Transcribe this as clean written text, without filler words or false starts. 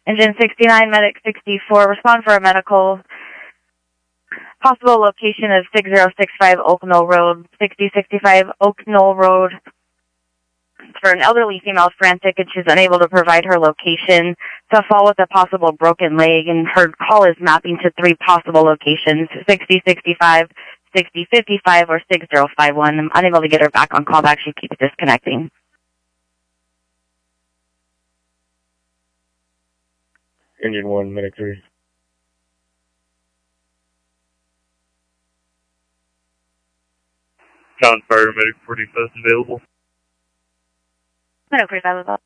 Engine 69, Medic 64, respond for a medical. Possible location is 6065 Oak Knoll Road, 6065 Oak Knoll Road. It's for an elderly female frantic, and she's unable to provide her location to fall with a possible broken leg, and her call is mapping to 3 possible locations, 6065, 6055, or 6051. I'm unable to get her back on callback. She keeps disconnecting. Engine 1, Medic 3. John Fire, Medic 45 is available. Medic 45 is available.